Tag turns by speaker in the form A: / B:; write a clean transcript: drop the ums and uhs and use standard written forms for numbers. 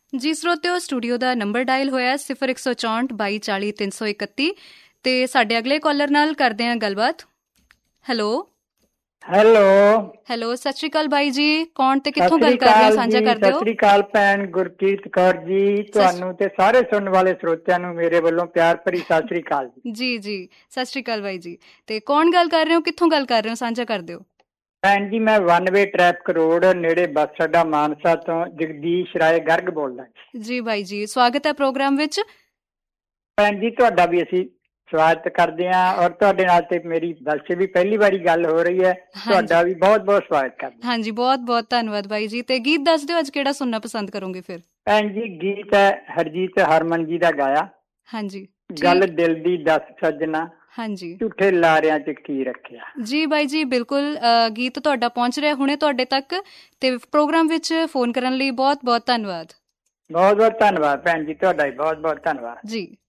A: ਜੀ ਸਰੋਤਿਓ, ਸਟੂਡੀਓ ਦਾ number dial ਹੋਇਆ 0164 22 40 331 ਤੇ ਸਾਡੇ ਅਗਲੇ ਕਾਲਰ ਨਾਲ ਕਰਦੇ ਹਾਂ ਗੱਲਬਾਤ। ਹੈਲੋ ਹੈਲੋ, ਸਤਿ ਸ਼੍ਰੀ ਅਕਾਲ ਬਾਈ ਜੀ। ਕੌਣ ਤੇ ਕਿੱਥੋਂ ਗੱਲ ਕਰ ਰਹੇ ਹੋ, ਸਾਂਝਾ ਕਰ ਦਿਓ।
B: ਸਤਿ ਸ਼੍ਰੀ ਅਕਾਲ ਭੈਣ ਗੁਰਕੀਰਤ ਕੌਰ ਜੀ, ਤੁਹਾਨੂੰ ਤੇ ਸਾਰੇ ਸੁਣਨ ਵਾਲੇ ਸਰੋਤਿਆਂ ਨੂੰ ਮੇਰੇ ਵੱਲੋਂ ਪਿਆਰ ਭਰੀ ਸਤਿ ਸ਼੍ਰੀ ਅਕਾਲ ਜੀ।
A: ਜੀ ਸਤਿ ਸ਼੍ਰੀ ਅਕਾਲ ਬਾਈ ਜੀ। ਤੇ ਕੌਣ ਗੱਲ ਕਰ ਰਹੇ ਹੋ, ਕਿੱਥੋਂ ਗੱਲ ਕਰ ਰਹੇ ਹੋ, ਸਾਂਝਾ ਕਰ ਦਿਓ।
B: ਭੈਣ ਜੀ, ਮੈਂ 1 ਵੇ ਟ੍ਰੈਫਿਕ ਰੋਡ ਨੇੜੇ ਬੱਸ ਅੱਡਾ ਮਾਨਸਾ ਤੋਂ ਜਗਦੀਸ਼ ਰਾਏ ਗਰਗ ਬੋਲਦਾ
A: ਜੀ। ਬਾਈ ਜੀ, ਸਵਾਗਤ ਹੈ ਪ੍ਰੋਗਰਾਮ ਵਿੱਚ।
B: ਭੈਣ ਜੀ, ਤੁਹਾਡਾ ਵੀ ਅਸੀਂ ਸਵਾਗਤ ਕਰਦੇ ਹਾਂ ਔਰ ਤੁਹਾਡੇ ਨਾਲ ਤੇ ਮੇਰੀ ਵੈਸੇ ਵੀ ਪਹਿਲੀ ਵਾਰੀ ਗੱਲ ਹੋ ਰਹੀ ਹੈ। ਤੁਹਾਡਾ ਵੀ ਬਹੁਤ ਬਹੁਤ ਸਵਾਗਤ ਕਰਦੇ।
A: ਹਾਂਜੀ, ਬਹੁਤ ਬਹੁਤ ਧੰਨਵਾਦ ਬਾਈ ਜੀ। ਤੇ ਗੀਤ ਦੱਸ ਦਿਓ, ਅੱਜ ਕਿਹੜਾ ਸੁਣਨਾ ਪਸੰਦ ਕਰੋਗੇ ਫਿਰ?
B: ਭੈਣ ਜੀ, ਗੀਤ ਹੈ ਹਰਜੀਤ ਹਰਮਨ ਜੀ ਦਾ ਗਾਇਆ।
A: ਹਾਂਜੀ।
B: ਗੱਲ ਦਿਲ ਦੀ ਦੱਸ ਸੱਜਣਾ,
A: ਹਾਂਜੀ,
B: ਝੂਠੇ ਲਾਰਿਆਂ ਚ ਕੀ ਰੱਖਿਆ। ਜੀ
A: ਬਾਈ ਜੀ, ਬਿਲਕੁਲ ਗੀਤ ਤੁਹਾਡਾ ਪਹੁੰਚ ਰਿਹਾ ਹੁਣੇ ਤੁਹਾਡੇ ਤੱਕ। ਤੇ ਪ੍ਰੋਗਰਾਮ ਵਿੱਚ ਫੋਨ ਕਰਨ ਲਈ ਬਹੁਤ ਬਹੁਤ ਧੰਨਵਾਦ।
B: ਬਹੁਤ ਬਹੁਤ ਧੰਨਵਾਦ ਭੈਣ ਜੀ, ਤੁਹਾਡਾ ਵੀ ਬਹੁਤ ਬਹੁਤ ਧੰਨਵਾਦ ਜੀ।